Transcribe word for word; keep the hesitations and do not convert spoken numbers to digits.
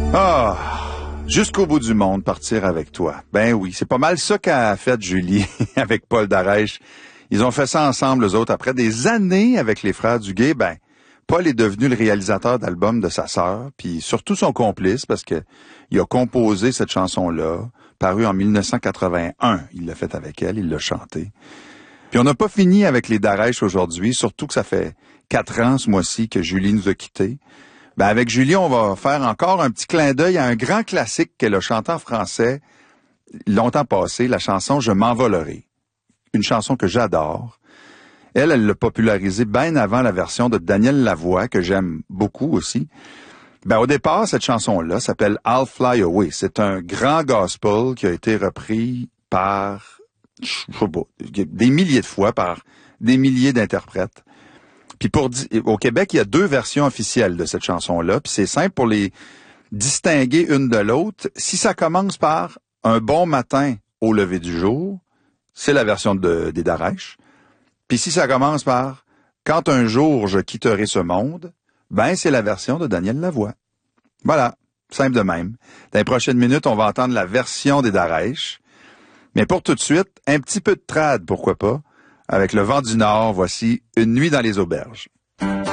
Ah, jusqu'au bout du monde, partir avec toi. Ben oui, c'est pas mal ça qu'a fait Julie avec Paul Darèche. Ils ont fait ça ensemble, eux autres. Après des années avec les frères Duguay, ben, Paul est devenu le réalisateur d'albums de sa sœur, puis surtout son complice, parce que il a composé cette chanson-là, parue en mille neuf cent quatre-vingt-un. Il l'a fait avec elle, il l'a chanté. Puis on n'a pas fini avec les Darèche aujourd'hui, surtout que ça fait quatre ans ce mois-ci que Julie nous a quittés. Ben avec Julie, on va faire encore un petit clin d'œil à un grand classique qu'elle a chanté en français longtemps passé, la chanson « Je m'envolerai ». Une chanson que j'adore. Elle, elle l'a popularisée bien avant la version de Daniel Lavoie, que j'aime beaucoup aussi. Ben au départ, cette chanson-là s'appelle « I'll Fly Away ». C'est un grand gospel qui a été repris par, je sais pas, des milliers de fois, par des milliers d'interprètes. Puis pour au Québec, il y a deux versions officielles de cette chanson-là, puis c'est simple pour les distinguer une de l'autre. Si ça commence par « Un bon matin au lever du jour », c'est la version de, des Darèche. Puis si ça commence par « Quand un jour je quitterai ce monde », ben c'est la version de Daniel Lavoie. Voilà, simple de même. Dans les prochaines minutes, on va entendre la version des Darèche. Mais pour tout de suite, un petit peu de trad, pourquoi pas. Avec le vent du Nord, voici Une nuit dans les auberges.